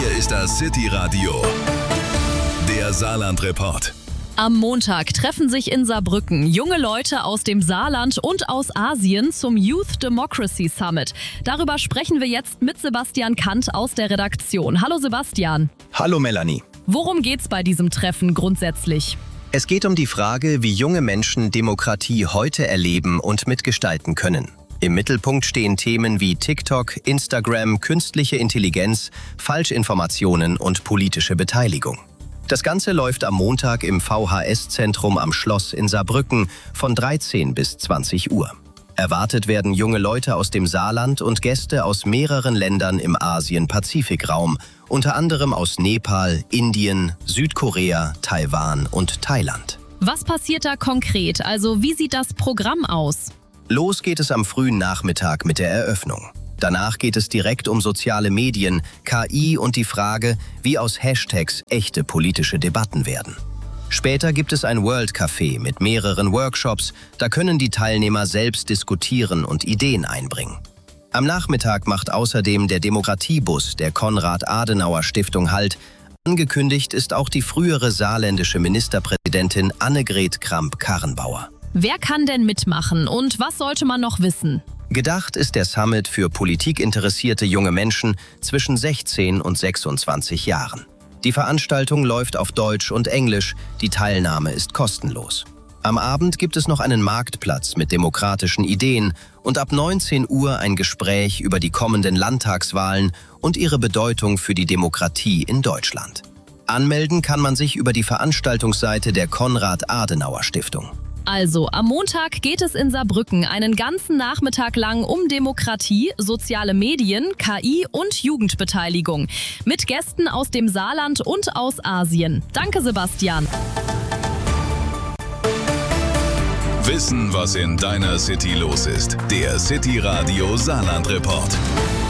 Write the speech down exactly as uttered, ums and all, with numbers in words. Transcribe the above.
Hier ist das City Radio, der Saarland-Report. Am Montag treffen sich in Saarbrücken junge Leute aus dem Saarland und aus Asien zum Youth Democracy Summit. Darüber sprechen wir jetzt mit Sebastian Kant aus der Redaktion. Hallo Sebastian. Hallo Melanie. Worum geht's bei diesem Treffen grundsätzlich? Es geht um die Frage, wie junge Menschen Demokratie heute erleben und mitgestalten können. Im Mittelpunkt stehen Themen wie TikTok, Instagram, künstliche Intelligenz, Falschinformationen und politische Beteiligung. Das Ganze läuft am Montag im V H S-Zentrum am Schloss in Saarbrücken von dreizehn bis zwanzig Uhr. Erwartet werden junge Leute aus dem Saarland und Gäste aus mehreren Ländern im Asien-Pazifik-Raum, unter anderem aus Nepal, Indien, Südkorea, Taiwan und Thailand. Was passiert da konkret? Also wie sieht das Programm aus? Los geht es am frühen Nachmittag mit der Eröffnung. Danach geht es direkt um soziale Medien, K I und die Frage, wie aus Hashtags echte politische Debatten werden. Später gibt es ein World Café mit mehreren Workshops, da können die Teilnehmer selbst diskutieren und Ideen einbringen. Am Nachmittag macht außerdem der Demokratiebus der Konrad-Adenauer-Stiftung Halt. Angekündigt ist auch die frühere saarländische Ministerpräsidentin Annegret Kramp-Karrenbauer. Wer kann denn mitmachen und was sollte man noch wissen? Gedacht ist der Summit für politikinteressierte junge Menschen zwischen sechzehn und sechsundzwanzig Jahren. Die Veranstaltung läuft auf Deutsch und Englisch, die Teilnahme ist kostenlos. Am Abend gibt es noch einen Marktplatz mit demokratischen Ideen und ab neunzehn Uhr ein Gespräch über die kommenden Landtagswahlen und ihre Bedeutung für die Demokratie in Deutschland. Anmelden kann man sich über die Veranstaltungsseite der Konrad-Adenauer-Stiftung. Also, am Montag geht es in Saarbrücken einen ganzen Nachmittag lang um Demokratie, soziale Medien, K I und Jugendbeteiligung. Mit Gästen aus dem Saarland und aus Asien. Danke, Sebastian. Wissen, was in deiner City los ist. Der City Radio Saarland-Report.